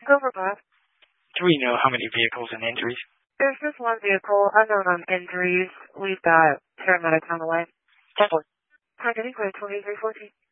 Silver Bob. Do we know how many vehicles and injuries? There's just one vehicle, unknown on injuries. We've got paramedics on the way. 10-4. Target inquiry 2314.